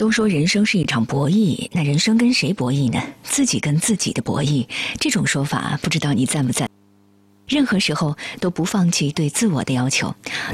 都说人生是一场博弈，那人生跟谁博弈呢？自己跟自己的博弈，这种说法不知道你赞不赞？任何时候都不放弃对自我的要求，